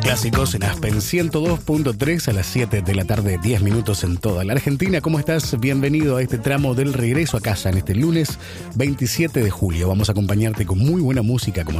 Clásicos en Aspen 102.3 a las 7 de la tarde, 10 minutos en toda la Argentina. ¿Cómo estás? Bienvenido a este tramo del regreso a casa en este lunes 27 de julio. Vamos a acompañarte con muy buena música como